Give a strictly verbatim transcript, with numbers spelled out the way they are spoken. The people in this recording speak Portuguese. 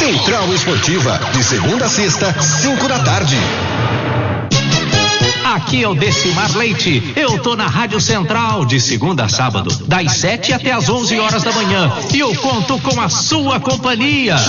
Central Esportiva, de segunda a sexta, cinco da tarde. Aqui é o Decimar Leite. Eu tô na Rádio Central de segunda a sábado, das sete até as onze horas da manhã. E eu conto com a sua companhia.